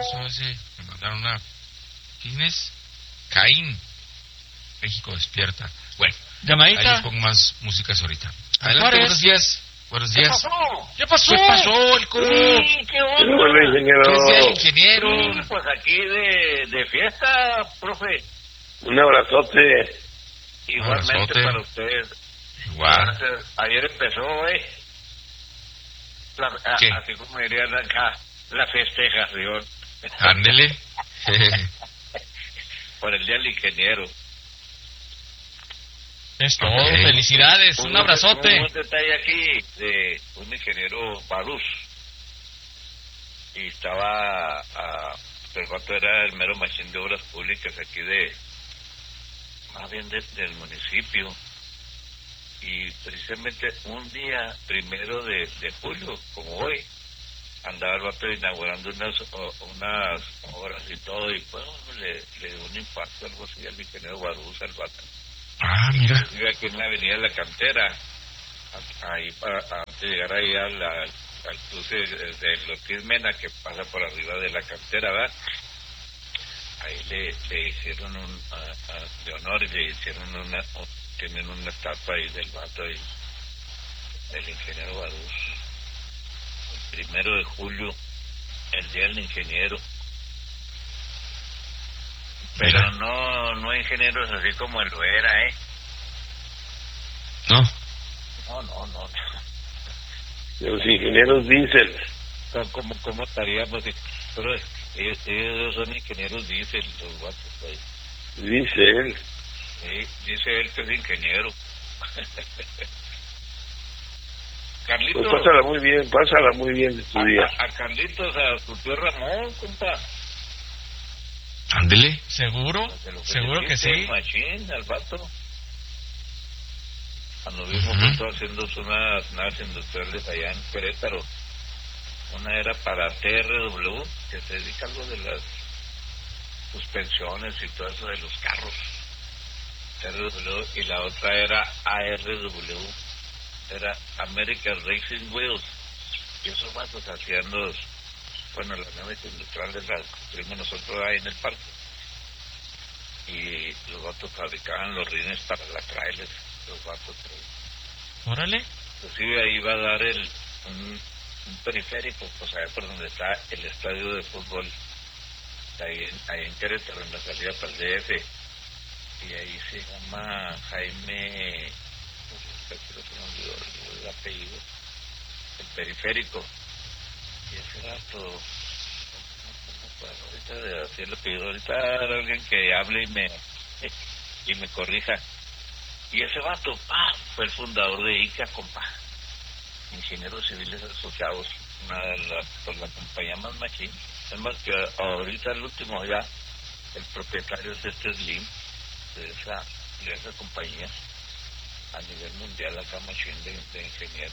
pasó ese? Me mandaron una... ¿Quién es? Caín. México despierta. Bueno, llamadita. Ahí les pongo más músicas ahorita. Adelante, buenos días. Buenos días. ¿Qué pasó? ¿Qué pasó, el co? Sí, qué onda. Hola, ingeniero. ¿Qué es el ingeniero? Sí, pues aquí de fiesta, profe. Un abrazote. Igualmente abrazote. para ustedes. Igual. Ayer empezó, ¿Qué? así como dirían acá, la festejación. Ándele. Por el Día del Ingeniero. Es todo. Ok. Felicidades. Un abrazote. Un detalle aquí de un ingeniero Barús. Y estaba, el vato era el mero machín de obras públicas aquí más bien del municipio. Y precisamente un día, 1 de julio, como hoy, andaba el vato inaugurando unas obras y todo, y pues le dio un infarto, algo así, al ingeniero Barús, al vato. Ah, mira. Vive aquí en la avenida La Cantera, ahí antes de llegar ahí al cruce de Ortiz Mena, que pasa por arriba de La Cantera, ¿verdad? Ahí le hicieron de honor, y le hicieron tienen una estatua ahí del vato y del ingeniero Barús. El 1 de julio, el Día del Ingeniero. Pero Mira. no ingenieros así como él lo era, No. No. Los ingenieros diésel. ¿Cómo estaríamos? Pero ellos son ingenieros, dice los vatos, pues. Dice él. Sí, dice él que es ingeniero. Carlitos. Pues pásala muy bien de tu día. A Carlitos, a tu tío Ramón, compa. Ándele. ¿Seguro? ¿Seguro que sí? Machín, al vato. Anduvimos juntos haciendo unas naves industriales allá en Querétaro. Una era para TRW, que se dedica a algo de las suspensiones y todo eso de los carros. TRW, y la otra era ARW, era American Racing Wheels. Y esos vatos hacían las naves industriales las construimos nosotros ahí en el parque. Y los vatos fabricaban los rines para la trailers, los vatos. Órale. Inclusive ahí va a dar un periférico, pues allá por donde está el estadio de fútbol, ahí en Querétaro, en la salida para el DF. Y ahí se llama Jaime, creo que me olvidó el apellido, el periférico. Y ese rato, ahorita de así el apellido, ahorita alguien que hable y me corrija. Y ese vato, fue el fundador de ICA, compa. Ingenieros Civiles Asociados, la compañía más machín. Es más que ahorita el último ya, el propietario es Slim, de esa compañía, a nivel mundial, acá machín de ingenieros.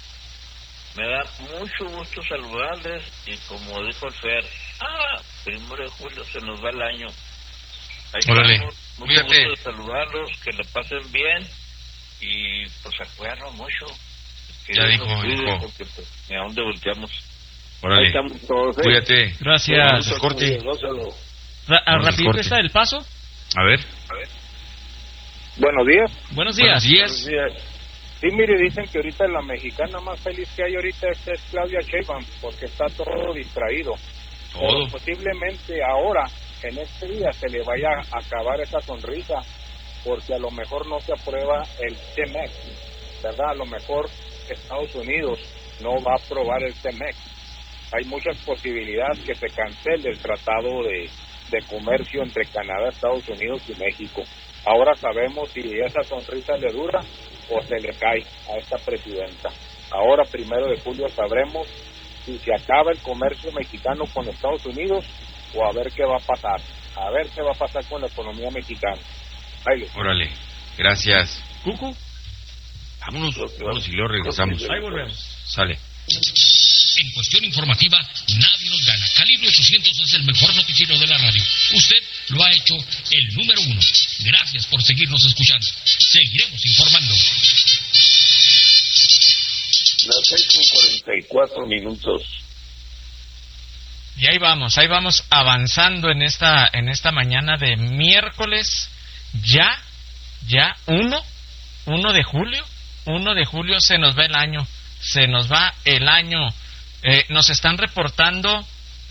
Me da mucho gusto saludarles, y como dijo el Fer, 1 de julio se nos va el año. Órale, mucho cuídate. gusto de saludarlos, que le pasen bien, y pues acuérdanos mucho. Que Ya Dios dijo, nos cuide, dijo. porque pues, ni a dónde volteamos. Ahí Órale. estamos todos, Cuídate. Gracias. El corte. Gózalo. Rapidito corte. está el paso. A ver. Buenos días. Buenos Buenos días. días. Sí, mire, dicen que ahorita la mexicana más feliz que hay ahorita es Claudia Sheinbaum, porque está todo distraído. Todo. Pero posiblemente ahora, en este día, se le vaya a acabar esa sonrisa, porque a lo mejor no se aprueba el TMEC, ¿verdad? A lo mejor Estados Unidos no va a aprobar el TMEC. Hay muchas posibilidades que se cancele el tratado de comercio entre Canadá, Estados Unidos y México. Ahora sabemos si esa sonrisa le dura o se le cae a esta presidenta. Ahora, 1 de julio, sabremos si se acaba el comercio mexicano con Estados Unidos o a ver qué va a pasar. A ver qué va a pasar con la economía mexicana. Ahí les... Órale. Gracias. Cucu. Vámonos y luego regresamos. Ahí volvemos. Sale. En cuestión informativa, nadie nos gana. Calibre 800 es el mejor noticiero de la radio. Usted lo ha hecho el número 1. Gracias por seguirnos escuchando. Seguiremos informando. Las 6:44. Y ahí vamos avanzando en esta mañana de miércoles, ya 1 de julio se nos va el año, nos están reportando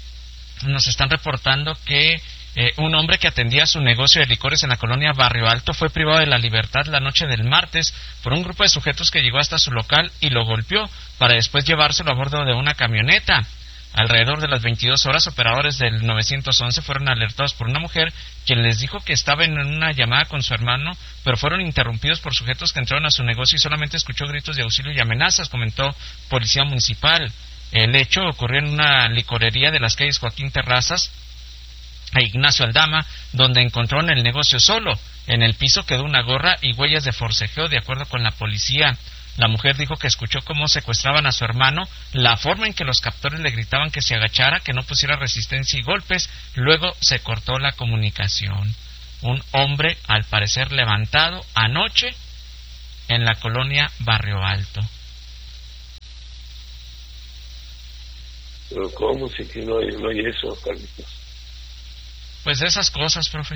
que un hombre que atendía su negocio de licores en la colonia Barrio Alto fue privado de la libertad la noche del martes por un grupo de sujetos que llegó hasta su local y lo golpeó para después llevárselo a bordo de una camioneta. Alrededor de las 22 horas, operadores del 911 fueron alertados por una mujer quien les dijo que estaba en una llamada con su hermano, pero fueron interrumpidos por sujetos que entraron a su negocio y solamente escuchó gritos de auxilio y amenazas, comentó Policía Municipal. El hecho ocurrió en una licorería de las calles Joaquín Terrazas a Ignacio Aldama, donde encontró en el negocio solo. En el piso quedó una gorra y huellas de forcejeo, de acuerdo con la policía. La mujer dijo que escuchó cómo secuestraban a su hermano, la forma en que los captores le gritaban que se agachara, que no pusiera resistencia y golpes. Luego se cortó la comunicación. Un hombre, al parecer, levantado anoche en la colonia Barrio Alto. Pero ¿cómo? Si que no hay eso, Carlitos. Pues de esas cosas, profe.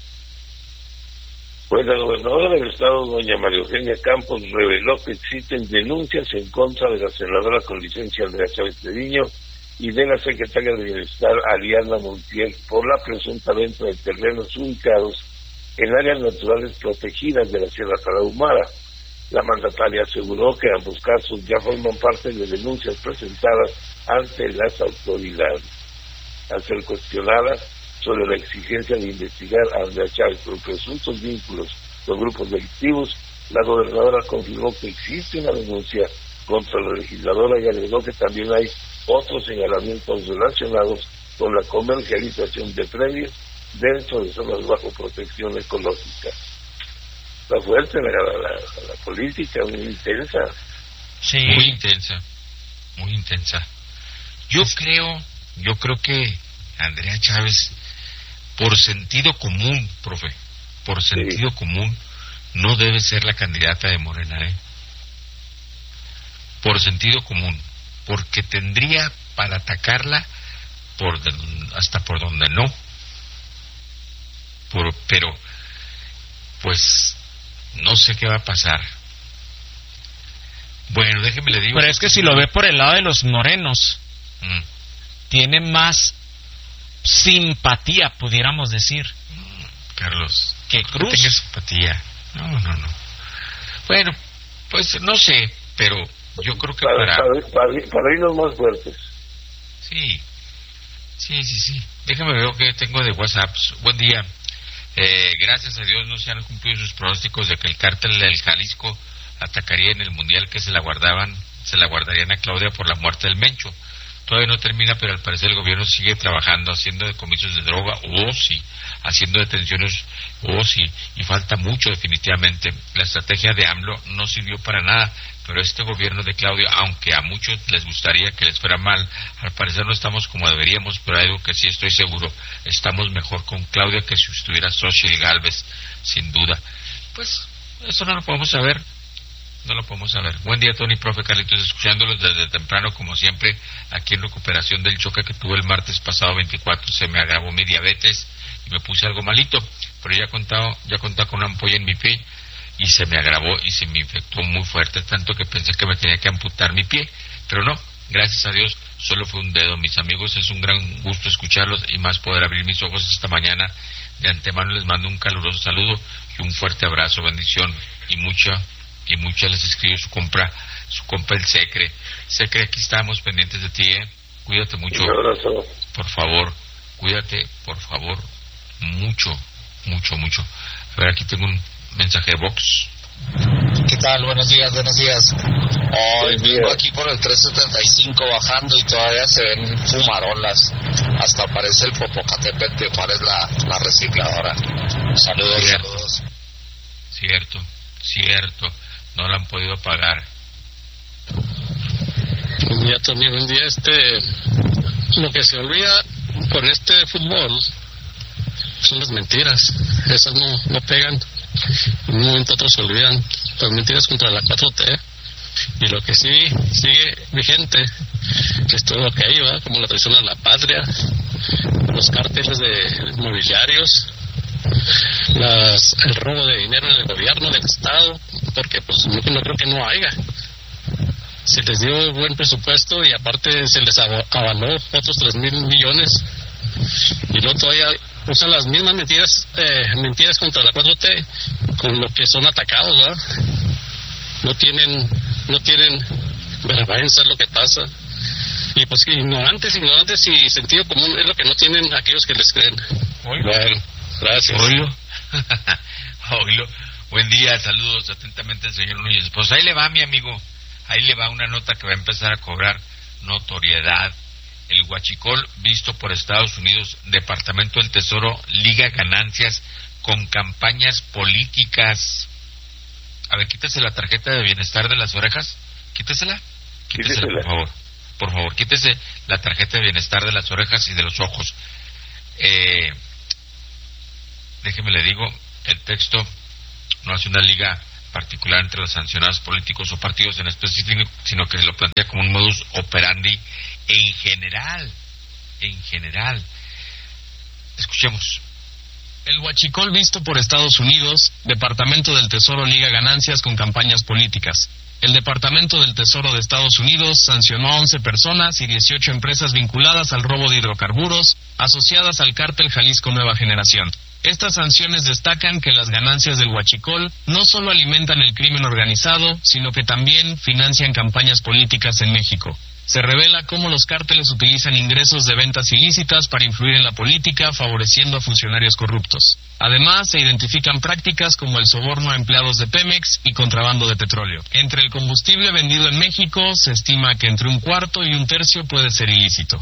Pues la gobernadora del estado, doña María Eugenia Campos, reveló que existen denuncias en contra de la senadora con licencia Andrea Chávez Treviño y de la secretaria de Bienestar, Ariadna Montiel, por la presunta venta de terrenos ubicados en áreas naturales protegidas de la Sierra Tarahumara. La mandataria aseguró que ambos casos ya forman parte de denuncias presentadas ante las autoridades. Al ser cuestionada sobre la exigencia de investigar a Andrea Chávez por presuntos vínculos con grupos delictivos, la gobernadora confirmó que existe una denuncia contra la legisladora y agregó que también hay otros señalamientos relacionados con la comercialización de predios dentro de zonas bajo protección ecológica. Está fuerte la política, muy intensa. Sí. Muy intensa. Yo creo que Andrea Chávez, por sentido común, profe, por sentido común, no debe ser la candidata de Morena, por sentido común, porque tendría para atacarla hasta por donde no. Pero, pues, no sé qué va a pasar. Bueno, déjeme le digo. Pero es que si lo ve por el lado de los morenos, tiene más simpatía, pudiéramos decir. Carlos, que Cruz. No tenga simpatía. No. Bueno, pues no sé, pero yo creo que para irnos más fuertes. Sí. Déjame ver qué tengo de WhatsApp. Buen día. Gracias a Dios no se han cumplido sus pronósticos de que el cártel del Jalisco atacaría en el Mundial, que se la guardarían a Claudia por la muerte del Mencho. Todavía no termina, pero al parecer el gobierno sigue trabajando, haciendo decomisos de droga, haciendo detenciones, y falta mucho definitivamente. La estrategia de AMLO no sirvió para nada, pero este gobierno de Claudia, aunque a muchos les gustaría que les fuera mal, al parecer no estamos como deberíamos, pero hay algo que sí estoy seguro, estamos mejor con Claudia que si estuviera Xochitl Gálvez, sin duda. Pues, eso no lo podemos saber. Buen día, Tony, profe, Carlitos, escuchándolos desde temprano, como siempre, aquí en recuperación del choque que tuve el martes pasado 24, se me agravó mi diabetes y me puse algo malito, pero ya contaba con una ampolla en mi pie y se me agravó y se me infectó muy fuerte, tanto que pensé que me tenía que amputar mi pie, pero no, gracias a Dios, solo fue un dedo. Mis amigos, es un gran gusto escucharlos y más poder abrir mis ojos esta mañana. De antemano les mando un caluroso saludo y un fuerte abrazo, bendición y mucha les escribe su compa el Secre, aquí estamos pendientes de ti, cuídate mucho, un abrazo. Por favor, cuídate, por favor, mucho. A ver, aquí tengo un mensaje de Vox. ¿Qué tal? Buenos días. Hoy vengo aquí por el 375 bajando y todavía se ven fumarolas, hasta parece el Popocatépetl de Juárez, la recicladora. Saludos. Cierto. No la han podido pagar. Ya también un día lo que se olvida con este fútbol son las mentiras. Esas no pegan. En un momento otros se olvidan. Las mentiras contra la 4T Y lo que sí sigue vigente es todo lo que hay, ¿verdad? Como la traición a la patria, los cárteles de inmobiliarios, el robo de dinero en el gobierno, del Estado, porque pues no creo que no haya. Se les dio buen presupuesto y aparte se les avaló otros 3,000 millones, y luego todavía usan las mismas mentiras contra la 4T, con lo que son atacados, ¿verdad? No tienen vergüenza, es lo que pasa. Y pues ignorantes y sentido común es lo que no tienen aquellos que les creen. Bueno, gracias. Oílo. Buen día, saludos atentamente, señor Núñez. Pues ahí le va, mi amigo, ahí le va una nota que va a empezar a cobrar notoriedad. El huachicol visto por Estados Unidos, Departamento del Tesoro liga ganancias con campañas políticas. A ver, quítese la tarjeta de bienestar de las orejas. Quítesela, por favor, quítese la tarjeta de bienestar de las orejas y de los ojos. Déjeme le digo, el texto no hace una liga particular entre los sancionados políticos o partidos en específico, sino que se lo plantea como un modus operandi en general. Escuchemos. El huachicol visto por Estados Unidos, Departamento del Tesoro liga ganancias con campañas políticas. El Departamento del Tesoro de Estados Unidos sancionó a 11 personas y 18 empresas vinculadas al robo de hidrocarburos, asociadas al cártel Jalisco Nueva Generación. Estas sanciones destacan que las ganancias del huachicol no solo alimentan el crimen organizado, sino que también financian campañas políticas en México. Se revela cómo los cárteles utilizan ingresos de ventas ilícitas para influir en la política, favoreciendo a funcionarios corruptos. Además, se identifican prácticas como el soborno a empleados de Pemex y contrabando de petróleo. Entre el combustible vendido en México, se estima que entre 1/4 y 1/3 puede ser ilícito.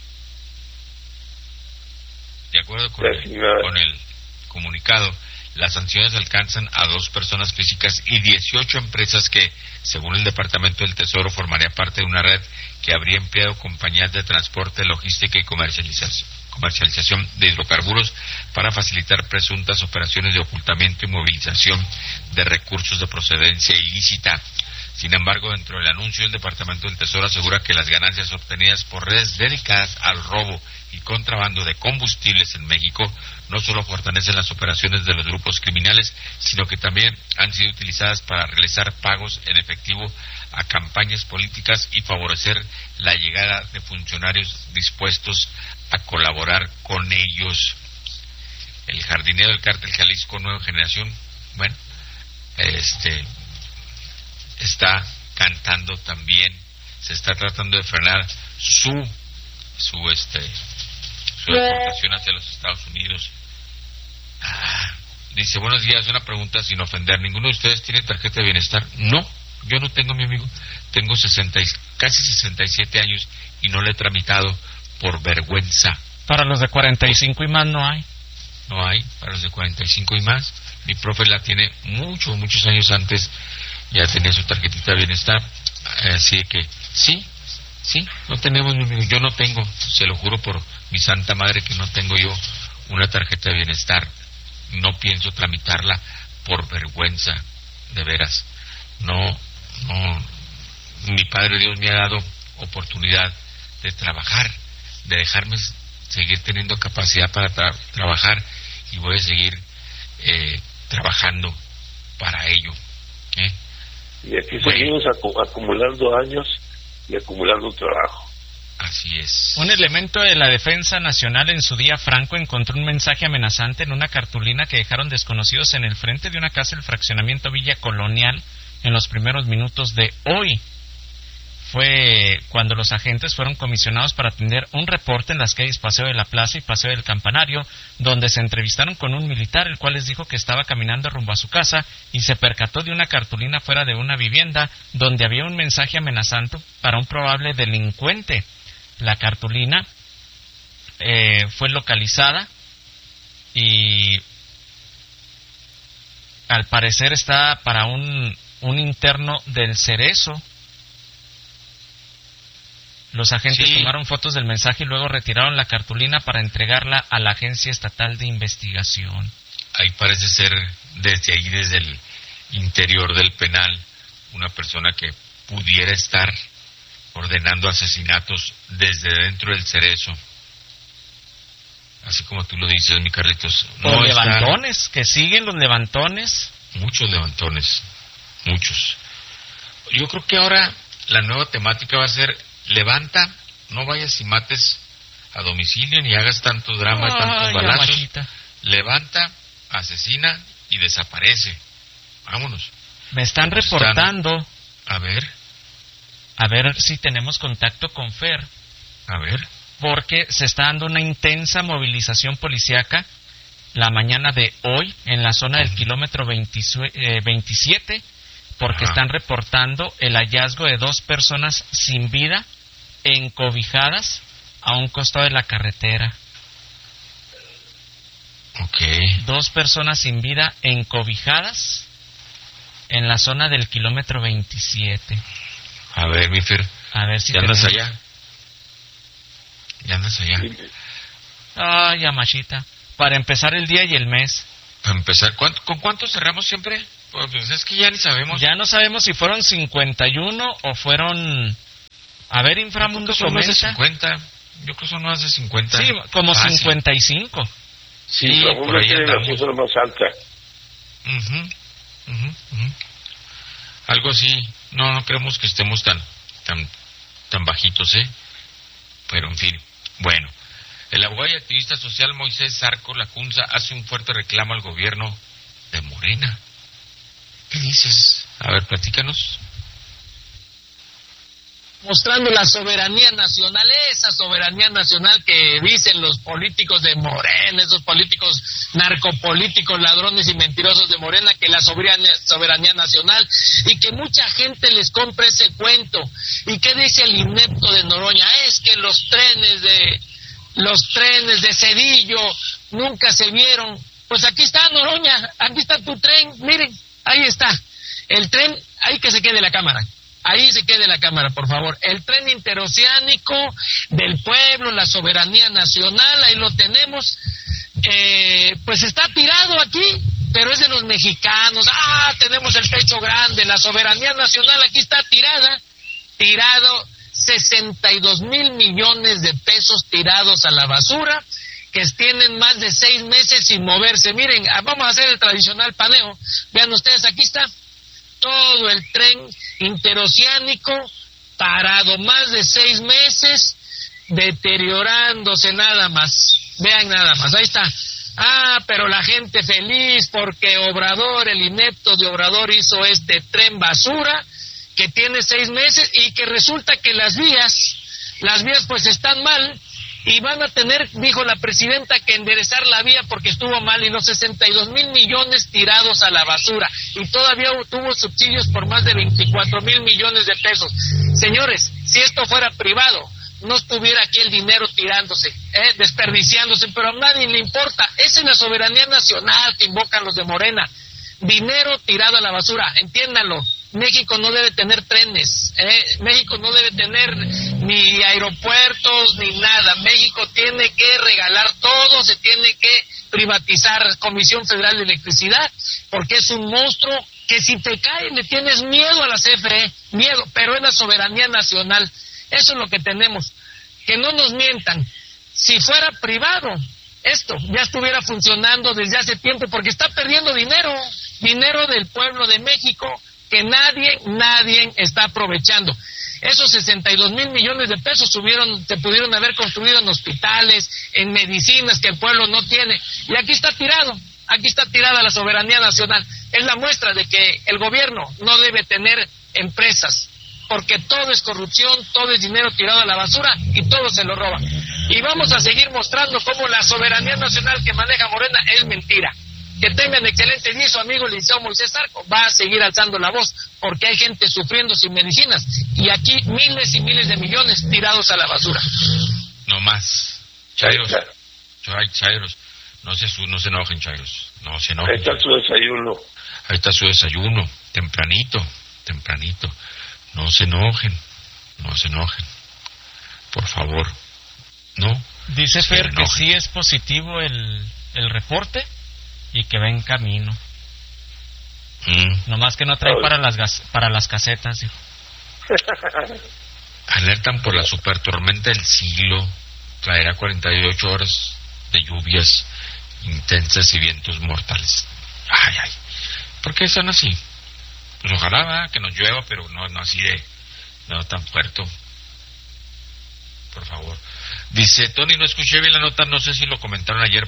De acuerdo con el comunicado, las sanciones alcanzan a 2 personas físicas y 18 empresas que, según el Departamento del Tesoro, formaría parte de una red que habría empleado compañías de transporte, logística y comercialización de hidrocarburos para facilitar presuntas operaciones de ocultamiento y movilización de recursos de procedencia ilícita. Sin embargo, dentro del anuncio, el Departamento del Tesoro asegura que las ganancias obtenidas por redes dedicadas al robo y contrabando de combustibles en México no solo fortalecen las operaciones de los grupos criminales, sino que también han sido utilizadas para realizar pagos en efectivo a campañas políticas y favorecer la llegada de funcionarios dispuestos a colaborar con ellos. El jardinero del cártel Jalisco Nueva Generación, bueno, está cantando también, se está tratando de frenar su exportación hacia los Estados Unidos. Dice, buenos días, una pregunta sin ofender. ¿Ninguno de ustedes tiene tarjeta de bienestar? No, yo no tengo, mi amigo. Tengo casi 67 años y no la he tramitado por vergüenza. Para los de 45 y más no hay. No hay, para los de 45 y más. Mi profe la tiene muchos años antes, ya tenía su tarjetita de bienestar. Así que, sí, no tenemos, mi amigo. Yo no tengo, se lo juro por mi santa madre que no tengo yo una tarjeta de bienestar. No pienso tramitarla por vergüenza, de veras. No, mi Padre Dios me ha dado oportunidad de trabajar, de dejarme seguir teniendo capacidad para trabajar, y voy a seguir trabajando para ello. Y aquí seguimos acumulando años y acumulando trabajo. Así es. Un elemento de la Defensa Nacional en su día franco encontró un mensaje amenazante en una cartulina que dejaron desconocidos en el frente de una casa del fraccionamiento Villa Colonial en los primeros minutos de hoy. Fue cuando los agentes fueron comisionados para atender un reporte en las calles Paseo de la Plaza y Paseo del Campanario, donde se entrevistaron con un militar, el cual les dijo que estaba caminando rumbo a su casa y se percató de una cartulina fuera de una vivienda donde había un mensaje amenazante para un probable delincuente. La cartulina fue localizada y al parecer está para un interno del Cerezo. Los agentes tomaron fotos del mensaje y luego retiraron la cartulina para entregarla a la Agencia Estatal de Investigación. Ahí parece ser desde el interior del penal una persona que pudiera estar ordenando asesinatos desde dentro del Cerezo. Así como tú lo dices, mi Carlitos. Los levantones, que siguen los levantones. Muchos levantones, muchos. Yo creo que ahora la nueva temática va a ser: levanta, no vayas y mates a domicilio ni hagas tanto drama, tantos balazos. Levanta, asesina y desaparece. Vámonos. Me están reportando. A ver si tenemos contacto con Fer. A ver. Porque se está dando una intensa movilización policíaca la mañana de hoy en la zona del kilómetro 27, porque están reportando el hallazgo de 2 personas sin vida encobijadas a un costado de la carretera. Okay. 2 personas sin vida encobijadas en la zona del kilómetro 27. A ver, mi Fer. A ver si ¿Ya andas allá? ¿Ya andas allá? Ay, Yamashita. Para empezar el día y el mes. Para empezar, ¿con cuánto cerramos siempre? Pues es que ya ni sabemos. Ya no sabemos si fueron 51 o fueron... A ver, Inframundo, son más de 50. Yo creo que son más de 50. Sí, como 55. Sí, Inframundo tiene la cifra más alta. Algo así. No creemos que estemos tan bajitos, Pero en fin, bueno. El abogado y activista social Moisés Zarco Lacunza hace un fuerte reclamo al gobierno de Morena. ¿Qué dices? A ver, platícanos. Mostrando la soberanía nacional, esa soberanía nacional que dicen los políticos de Morena, esos políticos narcopolíticos, ladrones y mentirosos de Morena, que la soberanía nacional, y que mucha gente les compra ese cuento. ¿Y qué dice el inepto de Noroña? Es que los trenes de Cedillo nunca se vieron. Pues aquí está, Noroña, aquí está tu tren, miren, ahí está. El tren, ahí que se quede la cámara. Ahí se quede la cámara, por favor. El tren interoceánico del pueblo, la soberanía nacional, ahí lo tenemos. Pues está tirado aquí, pero es de los mexicanos. Tenemos el pecho grande, la soberanía nacional aquí está tirado 62,000 millones de pesos tirados a la basura, que tienen más de 6 meses sin moverse. Miren, vamos a hacer el tradicional paneo. Vean ustedes, aquí está todo el tren interoceánico parado, más de 6 meses, deteriorándose nada más. Vean nada más, ahí está. Pero la gente feliz porque Obrador, el inepto de Obrador, hizo este tren basura que tiene 6 meses y que resulta que las vías pues están mal y van a tener, dijo la presidenta, que enderezar la vía porque estuvo mal, y los 62,000 millones tirados a la basura, y todavía tuvo subsidios por más de 24,000 millones de pesos. Señores, si esto fuera privado, no estuviera aquí el dinero tirándose, desperdiciándose, pero a nadie le importa. Esa es la soberanía nacional que invocan los de Morena. Dinero tirado a la basura, entiéndanlo. México no debe tener trenes, México no debe tener ni aeropuertos ni nada. México tiene que regalar todo, se tiene que privatizar Comisión Federal de Electricidad, porque es un monstruo que si te cae le tienes miedo a la CFE, miedo, pero es la soberanía nacional. Eso es lo que tenemos, que no nos mientan. Si fuera privado, esto ya estuviera funcionando desde hace tiempo, porque está perdiendo dinero del pueblo de México, que nadie está aprovechando. Esos 62,000 millones de pesos se pudieron haber construido en hospitales, en medicinas que el pueblo no tiene, y aquí está tirada la soberanía nacional. Es la muestra de que el gobierno no debe tener empresas, porque todo es corrupción, todo es dinero tirado a la basura y todo se lo roban. Y vamos a seguir mostrando cómo la soberanía nacional que maneja Morena es mentira. Que tengan excelente día. Su amigo el licenciado Moisés Zarco va a seguir alzando la voz, porque hay gente sufriendo sin medicinas, y aquí miles y miles de millones tirados a la basura. No más. Chairos, no se enojen, Chairos, no se enojen. Ahí está su desayuno. Tempranito. No se enojen, por favor. No. Dice Fer que sí es positivo el reporte y que va en camino. Nomás que no trae para las casetas, hijo. Alertan por la supertormenta del siglo. Traerá 48 horas de lluvias intensas y vientos mortales. Ay, ay. ¿Por qué son así? Pues ojalá, ¿verdad?, que nos llueva, pero no así no tan fuerte. Por favor. Dice Tony, no escuché bien la nota, no sé si lo comentaron ayer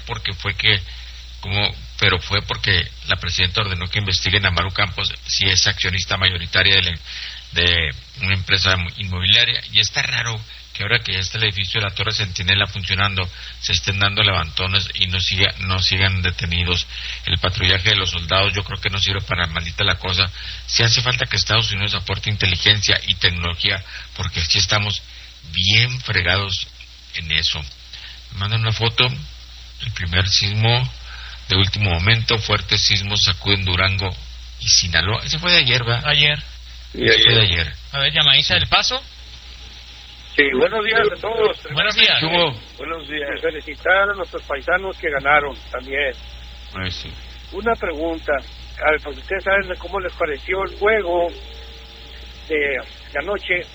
pero fue porque la presidenta ordenó que investiguen a Maru Campos si es accionista mayoritaria de una empresa inmobiliaria, y está raro que ahora que ya está el edificio de la Torre Centinela funcionando, se estén dando levantones y no sigan detenidos. El patrullaje de los soldados yo creo que no sirve para maldita la cosa. Si hace falta que Estados Unidos aporte inteligencia y tecnología, porque aquí estamos bien fregados en eso. Me mandan una foto, el primer sismo de último momento, fuertes sismos sacuden Durango y Sinaloa. Ese fue de ayer, ¿verdad? Ayer. Fue de ayer. A ver, llamadita del Paso. Sí, buenos días a todos. Buenos días. Buenos días. Felicitar a nuestros paisanos que ganaron también. Ay, sí. Una pregunta. A ver, pues ustedes saben cómo les pareció el juego de anoche.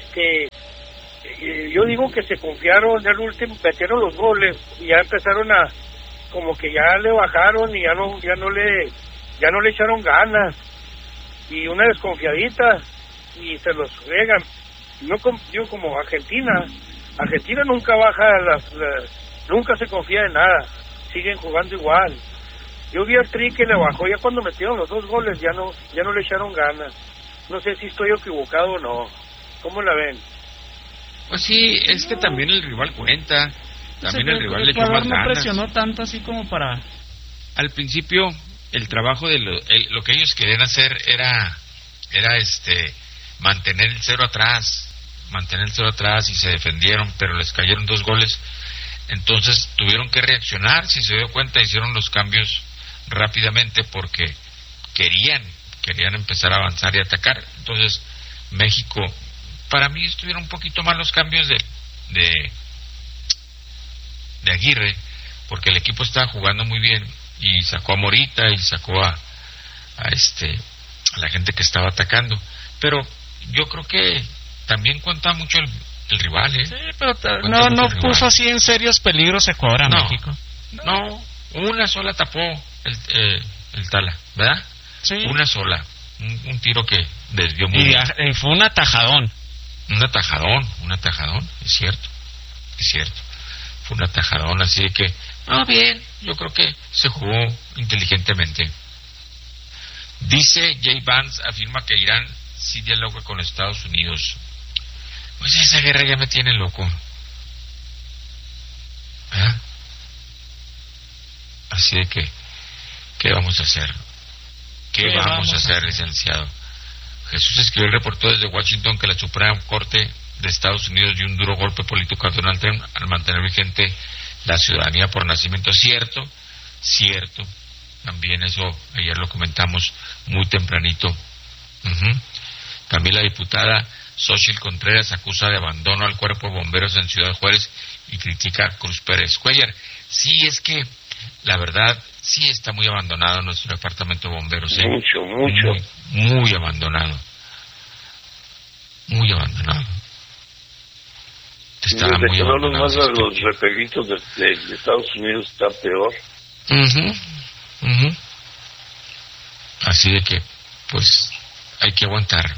Yo digo que se confiaron, al último metieron los goles y ya empezaron como que ya le bajaron y ya no le echaron ganas, y una desconfiadita y se los regan. Yo como Argentina nunca baja nunca se confía en nada, siguen jugando igual. Yo vi al Tri que le bajó ya cuando metieron los 2 goles, ya no le echaron ganas. No sé si estoy equivocado o no. ¿Cómo la ven? Pues sí, es que también el rival cuenta. También el rival le echó más ganas. No presionó tanto así como para... Al principio, el trabajo de lo que ellos querían hacer era mantener el cero atrás, y se defendieron, pero les cayeron 2 goles. Entonces tuvieron que reaccionar. Si se dio cuenta, hicieron los cambios rápidamente porque querían empezar a avanzar y atacar. Entonces México, para mí estuvieron un poquito mal los cambios de Aguirre, porque el equipo estaba jugando muy bien y sacó a Morita y sacó a la gente que estaba atacando, pero yo creo que también cuenta mucho el rival, ¿eh? Sí, pero no puso así en serios peligros Ecuador a México. No, una sola tapó el Tala, ¿verdad? Sí. Una sola, un tiro que desvió muy bien. Y fue un atajadón. Un atajadón, es cierto. Fue un atajadón, así que, bien, yo creo que se jugó inteligentemente. Dice Jay Vance, afirma que Irán sí dialoga con Estados Unidos. Pues esa guerra ya me tiene loco. Así de que, ¿qué vamos a hacer? ¿Qué vamos a hacer, licenciado? Jesús escribió y reportó desde Washington que la Suprema Corte de Estados Unidos dio un duro golpe político a Donald Trump al mantener vigente la ciudadanía por nacimiento. Cierto. También eso ayer lo comentamos muy tempranito. También la diputada Xochitl Contreras acusa de abandono al cuerpo de bomberos en Ciudad Juárez y critica a Cruz Pérez Cuellar. Sí, es que la verdad sí está muy abandonado nuestro departamento de bomberos. Mucho. Muy abandonado. Está muy que no abandonado. nos mandan los repelitos de Estados Unidos, está peor. Así de que, pues, hay que aguantar.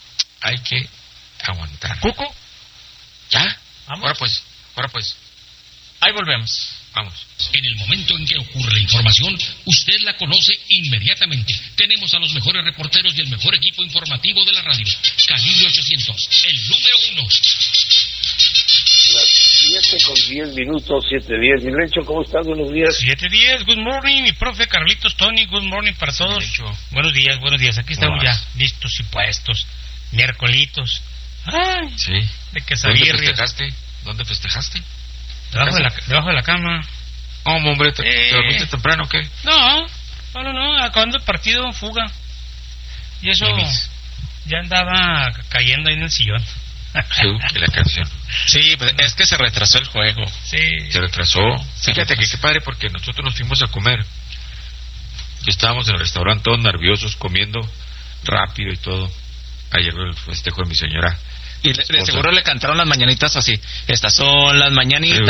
¿Cuco? ¿Ya? ¿Vamos? Ahora pues. Ahí volvemos. Vamos. En el momento en que ocurre la información, usted la conoce inmediatamente. Tenemos a los mejores reporteros y el mejor equipo informativo de la radio. Calibre 800, el número 1. Las 7:10, 7:10. Milencho, ¿cómo estás? Buenos días. 7:10, good morning, mi profe Carlitos Tony, good morning para todos. Buenos días, aquí estamos ya listos y puestos. Miércolitos. Ay, sí. De que sabía. ¿Dónde festejaste? Debajo de la cama. Hombre, ¿te dormiste temprano o qué? No, acabando el partido, fuga. Y eso ya andaba cayendo ahí en el sillón. Que la canción. Sí, pues es que se retrasó el juego. Sí. Se retrasó. Fíjate que qué padre, porque nosotros nos fuimos a comer. Y estábamos en el restaurante todos nerviosos, comiendo rápido y todo. Ayer el festejo de mi señora. Y de seguro le cantaron las mañanitas así. Estas son las mañanitas.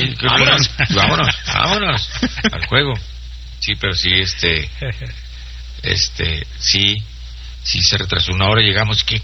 Vámonos al juego. Sí, pero sí, sí se retrasó 1 hora. Llegamos. ¿Qué?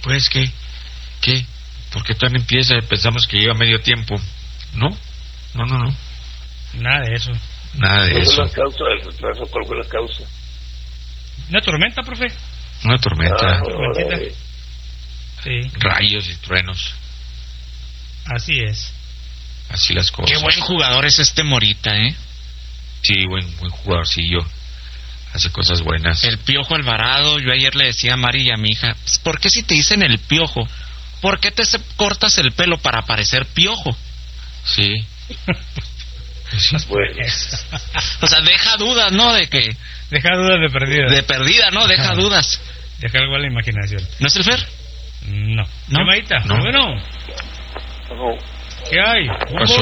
¿Por qué tan empieza? Pensamos que lleva medio tiempo. No. Nada de eso. Nada de eso. ¿Cuál fue la causa del retraso? ¿Cuál fue la causa? ¿Una tormenta, profe? Una tormenta. Sí. Rayos y truenos. Así es. Así las cosas. Qué buen jugador es este Morita, ¿eh? Sí, buen jugadorcillo. Hace cosas buenas. El Piojo Alvarado. Yo ayer le decía a Mari y a mi hija, ¿por qué si te dicen el Piojo? ¿Por qué te cortas el pelo para parecer Piojo? Sí. Bueno. O sea, deja dudas, ¿no? Deja dudas de perdida. De perdida, ¿no? Deja dudas. Deja algo a la imaginación. ¿No es el Fer? No. ¿No? Llamadita. No. Bueno. ¿Qué hay? Pasó.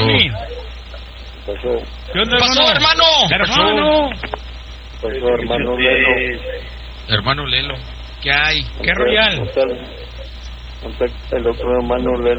¿Qué onda, ¡Pasó, hermano! Hermano Lelo. Hermano Lelo. ¿Qué hay? ¿Qué royal? El otro hermano Lelo.